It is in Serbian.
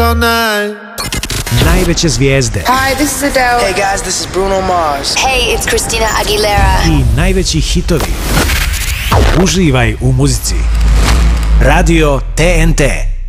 all night. Najveće zvijezde. Hi, this is Adele. Hey guys, this is Bruno Mars. Hey, it's Christina Aguilera. I najveći hitovi. Uživaj u muzici. Radio TNT.